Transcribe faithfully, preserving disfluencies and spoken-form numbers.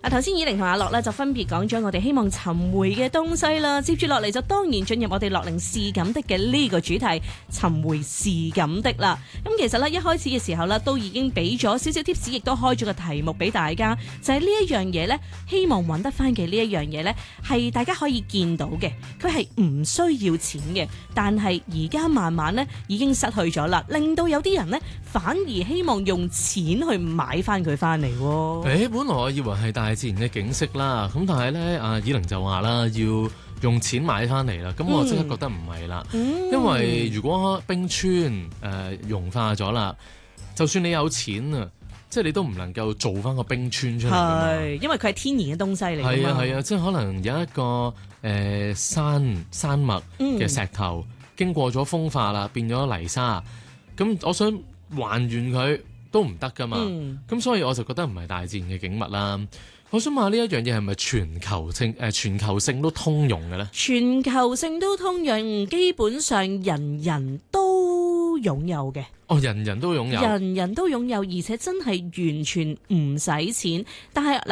啊，頭先以玲同阿樂咧就分別講咗我哋希望尋回嘅東西啦，接住落嚟就當然進入我哋樂齡是咁的嘅呢個主題，尋回是咁的啦。咁其實咧一開始嘅時候咧都已經俾咗少少 tips，亦都開咗個題目俾大家，就係呢一樣嘢咧，希望揾得翻嘅呢一樣嘢咧，係大家可以見到嘅，佢係唔需要錢嘅，但係而家慢慢咧已經失去咗啦，令到有啲人咧反而希望用錢去買翻佢翻嚟。 誒，本來我以為係大自然嘅景色啦，咁但係咧，阿以玲就話啦，要用錢買翻嚟啦，咁我即刻覺得唔係啦， 嗯、 因為如果冰川誒、呃、融化咗啦，就算你有錢啊，即係你都唔能夠做翻個冰川出嚟㗎嘛， 係因為佢係天然嘅東西嚟㗎嘛。 係啊係啊，即係可能有一個誒、呃、山山脈嘅石頭、嗯、經過咗風化啦，變咗泥沙，咁我想還原佢都唔得㗎嘛，咁、嗯、所以我就覺得唔係大自然嘅景物啦。我想問呢一樣嘢係咪全球性誒、呃、全球性都通用嘅咧？全球性都通用，基本上人人都擁有嘅。哦，人人都擁有，人人都擁有，而且真係完全唔使錢。但係嗱，